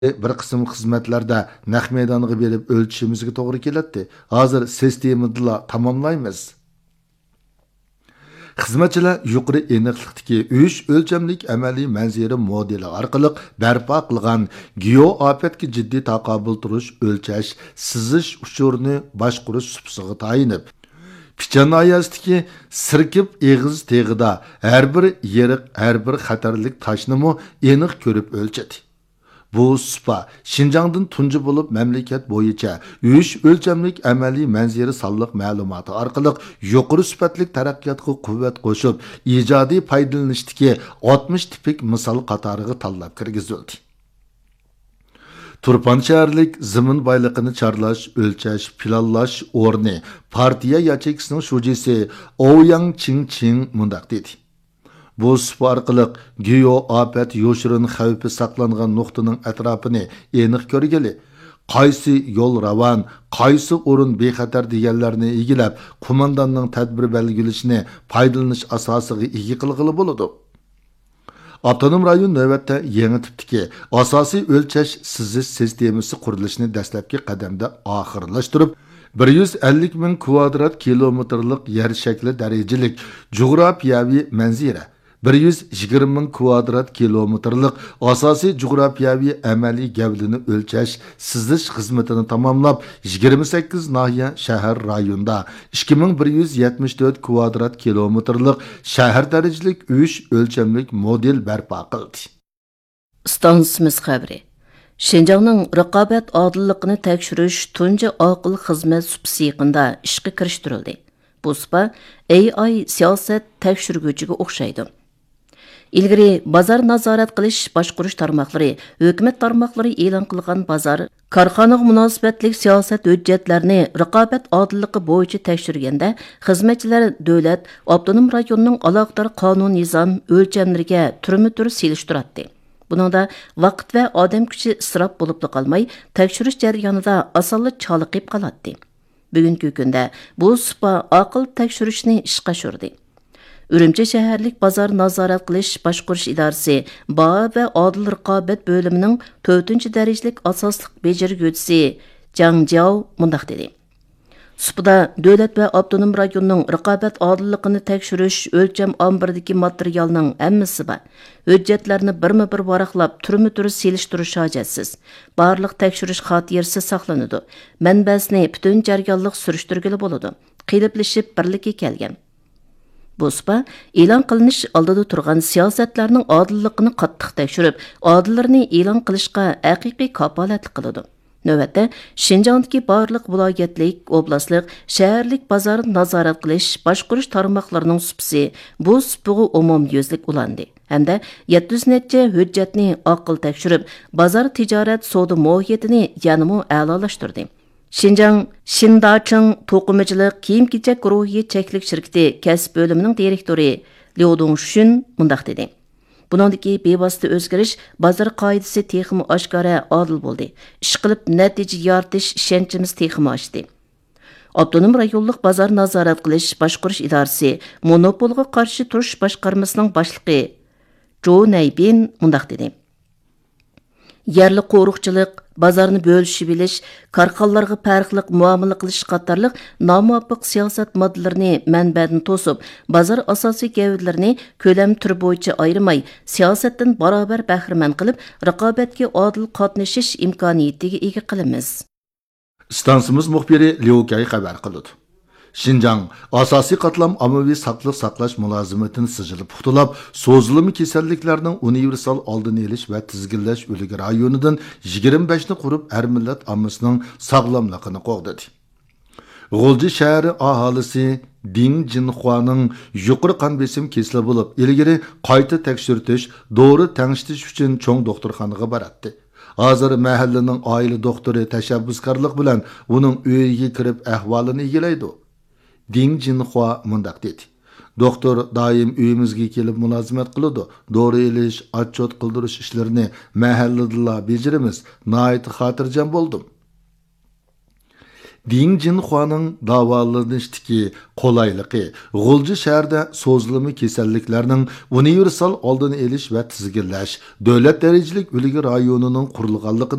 bir qism xizmatlarda naq maydonga berib o'lchishimizga to'g'ri keladi. Hozir sistemada tamomlaymiz. Xizmatchilar yuqori aniqlikdagi 3 o'lchamlik amaliy manzara modeli orqali barpo qilgan geo-ofatga jiddiy taqobil turish, o'lchash, sizish uchurini boshqarish supsiga tayinib, pichan ayazdagi sirkib eg'iz teg'ida har bir yeriq, har bir xatarlik tashnimi aniq ko'rib o'lchadi. Bu supa Şinjan'dan tuncu bulup memleket boyunca 3 ölçemlik ameliy manzara sonliq ma'lumoti orqali yuqori sifatli taraqqiyotga quvvat qo'shib, ijodiy foydalanishdagi 60 tipik misol qatoriga tanlab kirgizildi. Turpan shaharlik zimin boyliqini charlash, o'lchash, planlash o'rni partiya yachekisining shujisi Ouyang Qingqing mundaq dedi. Bu supa orqali geo-ofat yoshirin xavfi saqlangan nuqtaning atrofini aniq ko'rgili, qaysi yo'l ravon, qaysi o'rin bexatar deganlarni egilab, qo'mondonning tadbir belgilashini foydalanish asosiga ega qilg'ili bo'ladi. Avtonom rayon navbatda yangi tipdagi asosiy o'lchash sizish sistemasi qurilishini dastlabki qadamda oxirlashtirib, 150 ming kvadrat kilometrlik yer shakli darajalik jug'rofiyaviy manzara, 120 ming kvadrat kilometrlik asosiy jug'rofiyaviy amaliy gavdini o'lchash sizish xizmatini tamomlab 28 nahiya shahar rayonida 2174 kvadrat kilometrlik shahar darajalik 3 o'lchamlik model barpo qildi. Stansimiz xabari. Şinjanның raqobat odilligini tekshirish tunji aql xizmat supsi yaqinda ishga kirishtirildi. Bu supa AI siyosat tekshirguvchiga o'xshaydi. İlgari bozor nazorat qilish boshqarish tarmoqlari, hukumat tarmoqlari e'lon qilgan bozor, korxonaga munosabatlik siyosat hujjatlarini raqobat odilligi bo'yicha tekshirganda xizmatchilar davlat, avtonom rayonning aloqador qonun nizom o'lchamlariga turma-tur selishtiradi. Buningda vaqt va odam kuchi isrof bo'lib qolmay, tekshirish jarayonida osonlik chaliqib qoladi. Bugungi kunda bu supa aql tekshirishni ishga tushirdi. Ürümçi şəhərlik bazar nazarat qilish boshqarish idorasi Baho va Odil raqobat bo'limining 4-chi darajalik asosliq bejarguvchisi Jang Jiao mundaq dedi. Supada davlat va avtonom rayonning raqobat odilligini tekshirish o'lcham ombirdagi materialning hammasi bor. Hujjatlarni birma-bir varaqlab, turma-tur selishtirish hojatsiz. Barliq tekshirish xotirasi saqlanadi. Manbasini butun jarayonlik surishtirgili bo'ladi. Qiliplashib birlikka kelgan. Bu supa e'lon qilinish oldida turgan siyosatlarning odilligini qattiq tekshirib, odillarni e'lon qilishga haqiqiy kapolatlik qiladi. Navbatda Şinjandagi barliq viloyatlik, oblastlik, shaharlik bozorni nazorat qilish, boshqarish tarmoqlarining supisi bu supaga umumyuzlik ulandi. Hamda 700 necha hujjatni aql tekshirib, bozor tijorat savdo mohiyatini yanada a'lolashtirdi. Şinjan Shindacheng to'qimachilik kiyim-kechak guruhi cheklik shirkati kasb bo'limining direktori Liu Dongshun mundaq dedi. Buningdagi bevosita o'zgarish bozor qoidasi texmi oshkora odil bo'ldi. Ish qilib natija yoritish ishonchimiz texmi oshdi. Avtonom rayonlik bozor nazorat qilish boshqarish idorasi monopolga qarshi turish boshqarmasining boshlig'i Jo Naybin mundaq dedi. Yerli qo'riqchilik, bozorni bo'lishib bilish, korxonalarga farqli muomala qilish qatorliq nomuvofiq siyosat modellarini manbadan to'sib, bozor asosiy gavdalarini ko'lam turi bo'yicha ayirmay, siyosatdan barobar bahramand qilib, raqobatga odil qatnashish imkoniyatiga ega qilamiz. Stansimiz muxbiri Liu Kai xabar qildi. Şinjan asosiy qatlam ommaviy saqliq saqlash mulozimatini sijilib puxtalab, so'zilimi kasalliklarning universal oldini olish va tizginlash o'ligi rayonidan 25 ni qurib, har millat ommasining sog'lomligini qo'g'dadi. G'olji shahri aholisi Ding Jinhuaning yuqori qon besim kesili bo'lib, ilgari qayta tekshirtish, dori tangishtish uchun cho'ng doktorxonaga boradi. Hozir mahallaning oila doktori tashabbuskorlik bilan uning uyiga kirib ahvolini egilaydi. Ding Jinhua mundaq dedi. Doktor doim uyimizga kelib mulozimat qiladi. Dori elish, atchot qildirish ishlarini mahallada bajaramiz. Nihoyat xotirjam bo'ldim. Ding Jinhuaning davolanishdagi qolaylıqı, G'ulji shahrida so'zilma kasalliklarning universal oldini olish va tizginlash, davlat darajalik o'ligi rayonining qurilganligini